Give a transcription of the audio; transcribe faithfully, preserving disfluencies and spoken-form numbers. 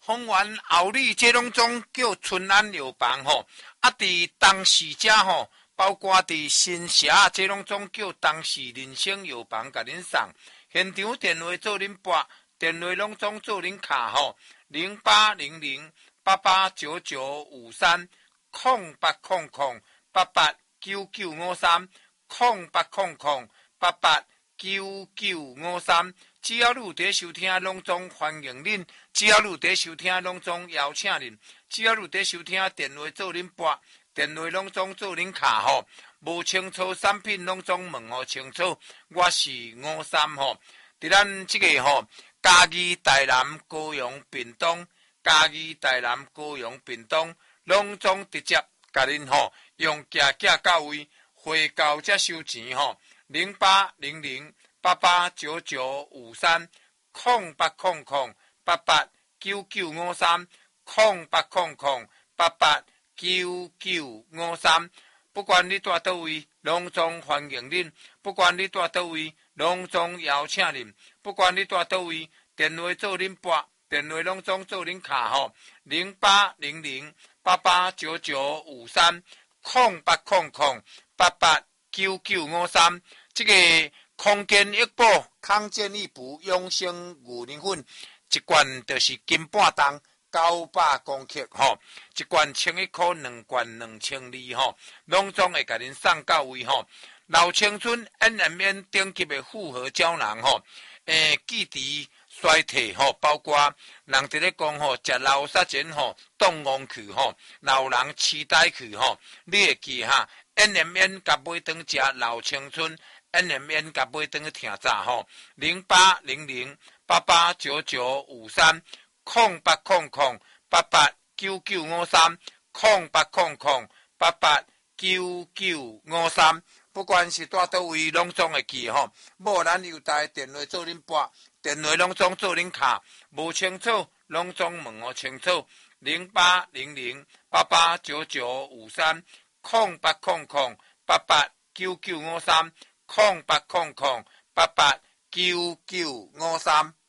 方圆后里，这拢总叫春安药房吼。啊，伫当时者吼，包括伫新社，这拢总叫当时人生药房，甲恁送现场电话做恁拨，电话拢总做恁卡吼，零八零零八八九九五三空八空空八八九九五三空八空空八八九九五三。只要你有在收听，拢总欢迎恁；只要你有在收听，拢总邀请恁；只要你有在收听，电话做恁拨，电话拢总做恁卡吼。无清楚产品，拢总问候清楚。我是五三吼，伫咱即个吼嘉义、台南、高雄、屏东、嘉义、台南、高雄、屏东，拢总直接甲恁吼用寄寄到位，汇到才收钱吼。零八零零八八九九五三空八空空八八九九五三空八空空八八九九五三。不管你住倒位，拢总欢迎恁；不管你住倒位，拢总邀请恁；不管你住倒位，电话做恁拨，电话拢总做恁卡吼。零八零零八八九九五三空八空空八八九九五三。这个空间一宝康健益补养生牛奶粉，一罐就是斤半重，九百公克吼，一罐千一块，两罐两千二吼，拢总会甲恁送到位吼。老青春 N M N 顶级的复合胶囊吼，诶，记忆衰退吼，包括人伫咧讲吼，食老沙前吼，动忘去吼，老人痴呆去吼，你会记哈 ？N M N 甲买当食老青春。N M N 甲买转去听早吼，零八零零八八九九五三空八空空八八九九五三空八空空八八九九五三。不管是住倒位，拢总会记吼。无咱有台电话做恁拨，电话拢总做恁卡，无清楚拢总问我清楚。零八零零八八九九五三空八空空八八九九五三。空八空空八八九九五三。